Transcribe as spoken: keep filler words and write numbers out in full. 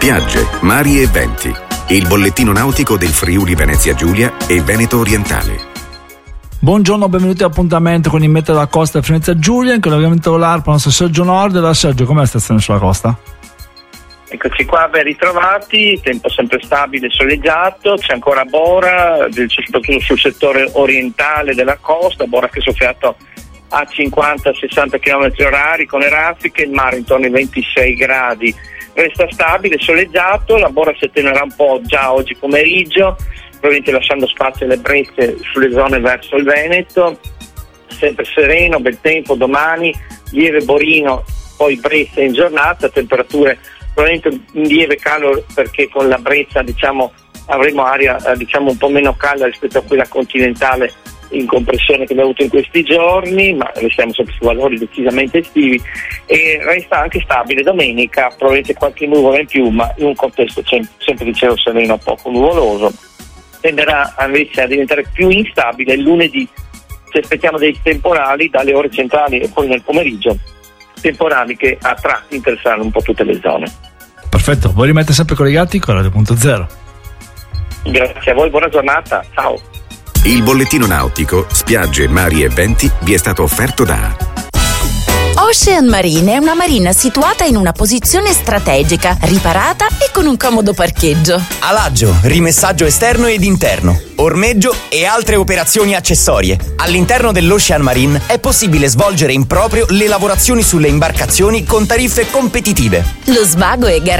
spiagge, mari e venti. Il bollettino nautico del Friuli Venezia Giulia e Veneto Orientale. Buongiorno, benvenuti all'appuntamento con il meteo della costa di Venezia Giulia, in collegamento l'A R P, il nostro Sergio Nord. Da Sergio, com'è la stazione sulla costa? Eccoci qua, ben ritrovati, tempo sempre stabile, soleggiato, c'è ancora Bora, soprattutto sul settore orientale della costa, Bora che è soffiato a cinquanta sessanta chilometri orari con le raffiche, il mare intorno ai ventisei gradi, resta stabile, soleggiato, la Bora si attenuerà un po' già oggi pomeriggio, probabilmente lasciando spazio alle brezze sulle zone verso il Veneto, sempre sereno, bel tempo domani, lieve borino, poi brezze in giornata, temperature probabilmente in lieve calo perché con la brezza diciamo avremo aria eh, diciamo un po' meno calda rispetto a quella continentale in compressione che abbiamo avuto in questi giorni, ma restiamo sempre su valori decisamente estivi e resta anche stabile domenica, probabilmente qualche nuvola in più, ma in un contesto sem- sempre di cielo sereno poco nuvoloso. Tenderà invece a diventare più instabile il lunedì, ci aspettiamo dei temporali dalle ore centrali e poi nel pomeriggio, temporali che a tratti interesseranno un po' tutte le zone. Perfetto, voi rimanete sempre collegati con Radio Punto Zero. Grazie a voi, buona giornata, ciao. Il bollettino nautico, spiagge, mari e venti vi è stato offerto da Ocean Marine è una marina situata in una posizione strategica, riparata e con un comodo parcheggio. Alaggio, rimessaggio esterno ed interno, ormeggio e altre operazioni accessorie. All'interno dell'Ocean Marine è possibile svolgere in proprio le lavorazioni sulle imbarcazioni con tariffe competitive. Lo svago è garantito